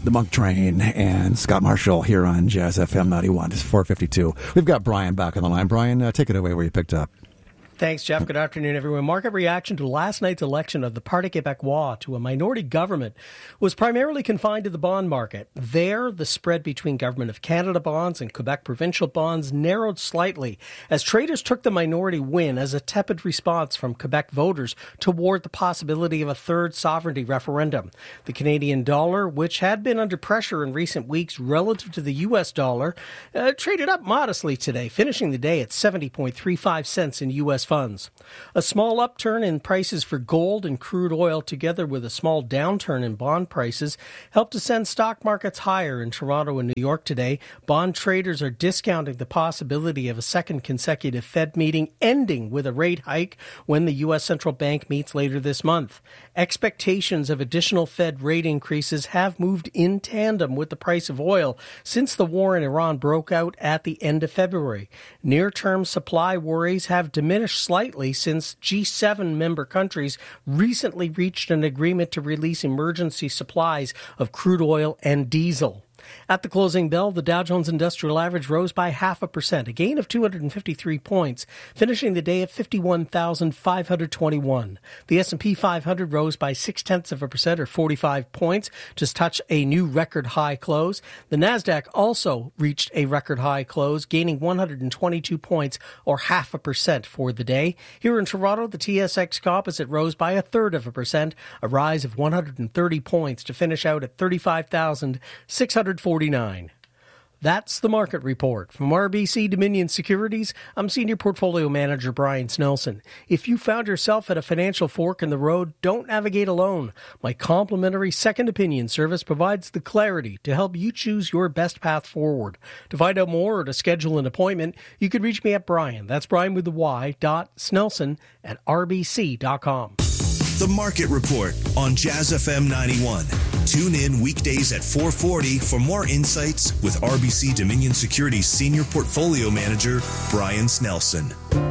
The Monk Train and Scott Marshall here on Jazz FM 91. It's 4:52. We've got Brian back on the line. Brian, take it away where you picked up. Thanks, Jeff. Good afternoon, everyone. Market reaction to last night's election of the Parti Québécois to a minority government was primarily confined to the bond market. There, the spread between Government of Canada bonds and Quebec provincial bonds narrowed slightly as traders took the minority win as a tepid response from Quebec voters toward the possibility of a third sovereignty referendum. The Canadian dollar, which had been under pressure in recent weeks relative to the U.S. dollar, traded up modestly today, finishing the day at 70.35 cents in U.S. funds. A small upturn in prices for gold and crude oil, together with a small downturn in bond prices, helped to send stock markets higher in Toronto and New York today. Bond traders are discounting the possibility of a second consecutive Fed meeting ending with a rate hike when the U.S. Central Bank meets later this month. Expectations of additional Fed rate increases have moved in tandem with the price of oil since the war in Iran broke out at the end of February. Near-term supply worries have diminished slightly since G7 member countries recently reached an agreement to release emergency supplies of crude oil and diesel. At the closing bell, the Dow Jones Industrial Average rose by 0.5%, a gain of 253 points, finishing the day at 51,521. The S&P 500 rose by 0.6% or 45 points to touch a new record high close. The Nasdaq also reached a record high close, gaining 122 points or 0.5% for the day. Here in Toronto, the TSX Composite rose by 0.33%, a rise of 130 points to finish out at 35,649. That's the market report. From RBC Dominion Securities, I'm Senior Portfolio Manager Brian Snelson. If you found yourself at a financial fork in the road, don't navigate alone. My complimentary second opinion service provides the clarity to help you choose your best path forward. To find out more or to schedule an appointment, you can reach me at Brian. That's Brian with the Y, Snelson at rbc.com. The Market Report on Jazz FM 91. Tune in weekdays at 4:40 for more insights with RBC Dominion Securities Senior Portfolio Manager Brian Snelson.